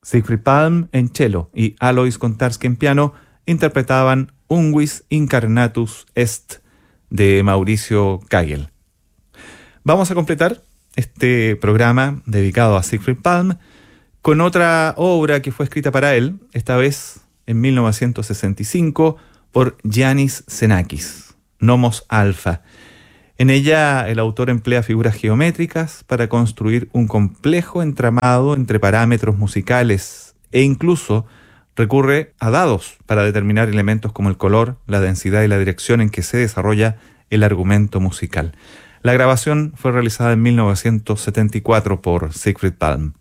Siegfried Palm en cello y Alois Kontarski en piano interpretaban Unguis Incarnatus Est de Mauricio Kagel. Vamos a completar este programa dedicado a Siegfried Palm con otra obra que fue escrita para él, esta vez en 1965 por Yiannis Xenakis, Nomos Alpha. En ella el autor emplea figuras geométricas para construir un complejo entramado entre parámetros musicales e incluso recurre a dados para determinar elementos como el color, la densidad y la dirección en que se desarrolla el argumento musical. La grabación fue realizada en 1974 por Siegfried Palm.